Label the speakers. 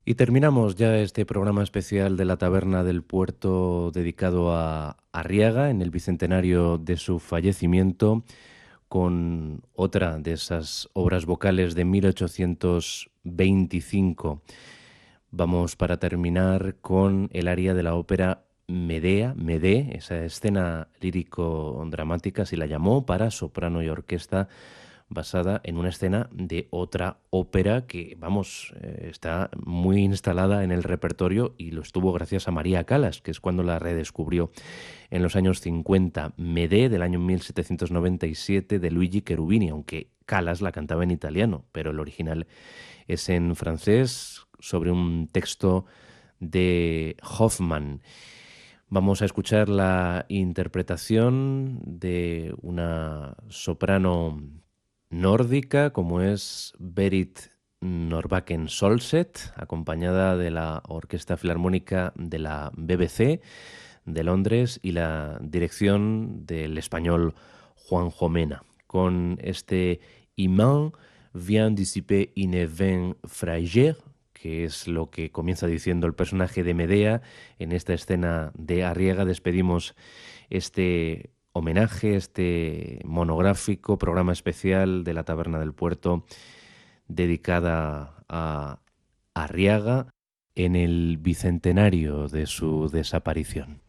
Speaker 1: Y terminamos ya este programa especial de la Taberna del Puerto dedicado a Arriaga en el bicentenario de su fallecimiento con otra de esas obras vocales de 1825. Vamos para terminar con el aria de la ópera Medea, Medea, esa escena lírico-dramática, así la llamó, para soprano y orquesta, basada en una escena de otra ópera que, vamos, está muy instalada en el repertorio y lo estuvo gracias a María Callas, que es cuando la redescubrió en los años 50. Medea, del año 1797, de Luigi Cherubini, aunque Callas la cantaba en italiano, pero el original es en francés, sobre un texto de Hoffman. Vamos a escuchar la interpretación de una soprano nórdica como es Berit Norbakken Solset, acompañada de la Orquesta Filarmónica de la BBC de Londres y la dirección del español Juanjo Mena, con este Imán vient dissiper une vaine fragère, que es lo que comienza diciendo el personaje de Medea en esta escena de Arriaga. Despedimos este homenaje, este monográfico, programa especial de la Taberna del Puerto, dedicada a Arriaga en el bicentenario de su desaparición.